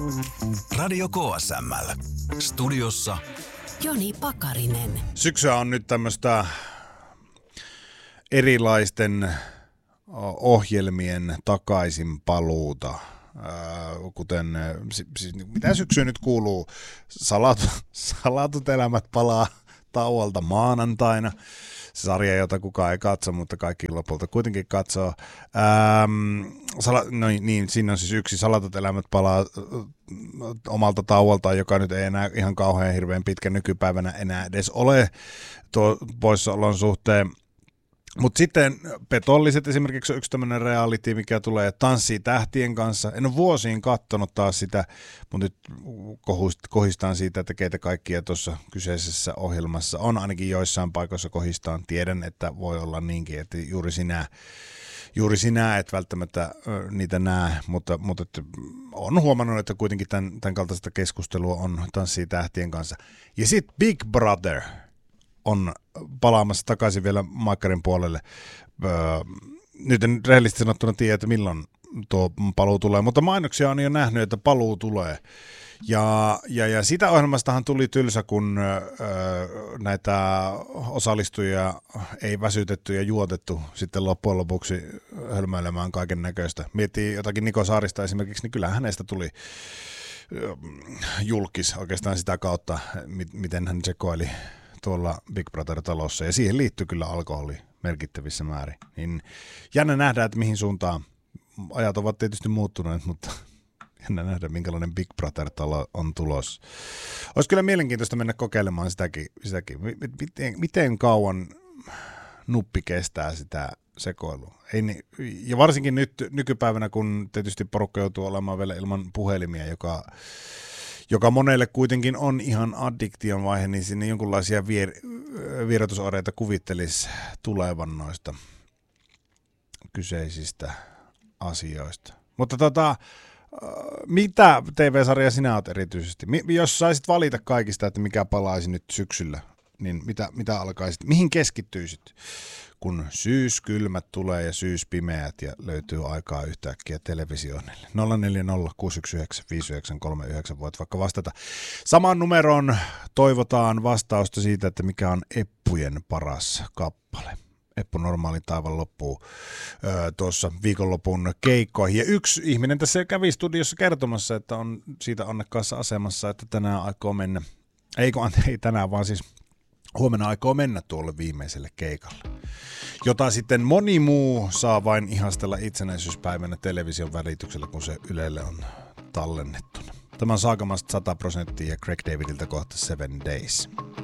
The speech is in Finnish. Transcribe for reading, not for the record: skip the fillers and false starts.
Radio KSML. Studiossa Joni Pakarinen. Syksyä on nyt tämmöistä erilaisten ohjelmien takaisin paluuta. Kuten, mitä syksyä nyt kuuluu? Salatut elämät palaa tauolta maanantaina. Se sarja, jota kukaan ei katso, mutta kaikki lopulta kuitenkin katsoo. Siinä on siis yksi Salatut elämät palaa omalta tauoltaan, joka nyt ei enää ihan kauhean hirveän pitkä nykypäivänä enää edes ole tuo poissaolon suhteen. Mutta sitten Petolliset esimerkiksi on yksi tämmöinen reality, mikä tulee Tanssii tähtien kanssa. En ole vuosiin katsonut taas sitä, mutta nyt kohistaan siitä, että keitä kaikkia tuossa kyseisessä ohjelmassa on. Ainakin joissain paikoissa kohistaan. Tiedän, että voi olla niinkin, että juuri sinä et välttämättä niitä näe, mutta on huomannut, että kuitenkin tämän kaltaista keskustelua on Tanssii tähtien kanssa. Ja sitten Big Brother on palaamassa takaisin vielä Maikkarin puolelle. Nyt en rehellisesti sanottuna tiedä, että milloin tuo paluu tulee, mutta mainoksia on jo nähnyt, että paluu tulee. Ja sitä ohjelmastahan tuli tylsä, kun näitä osallistujia ei väsytetty ja juotettu sitten loppujen lopuksi hölmöilemään kaiken näköistä. Miettii jotakin Niko Saarista esimerkiksi, niin kyllähän hänestä tuli julkis oikeastaan sitä kautta, miten hän sekoili tuolla Big Brother-talossa, ja siihen liittyy kyllä alkoholi merkittävissä määrin. Niin jännä nähdä, että mihin suuntaan ajat ovat tietysti muuttuneet, mutta jännä nähdä, minkälainen Big Brother-talo on tulossa. Olisi kyllä mielenkiintoista mennä kokeilemaan sitäkin. Miten kauan nuppi kestää sitä sekoilua. Ja varsinkin nyt nykypäivänä, kun tietysti porukka joutuu olemaan vielä ilman puhelimia, joka monelle kuitenkin on ihan addiktion vaihe, niin sinne jonkinlaisia vierotusoireita kuvittelisi tulevan noista kyseisistä asioista. Mutta mitä TV-sarja sinä olet erityisesti? Jos saisit valita kaikista, että mikä palaisi nyt syksyllä, niin mitä alkaisit? Mihin keskittyisit, kun syyskylmät tulee ja syyspimeät ja löytyy aikaa yhtäkkiä televisioinnille? 0401659599 voit vaikka vastata. Samaan numeroon toivotaan vastausta siitä, että mikä on Eppujen paras kappale. Eppu Normaali taivaan loppuu tuossa viikonlopun keikkoihin. Ja yksi ihminen tässä kävi studiossa kertomassa, että on siitä onnekkaassa asemassa, että tänään aikoo mennä, ei tänään vaan siis huomenna aikoo mennä tuolle viimeiselle keikalle, jota sitten moni muu saa vain ihastella itsenäisyyspäivänä television välityksellä, kun se Ylelle on tallennettuna. Tämä on Saagamasta 100% ja Craig Davidilta kohta 7 Days.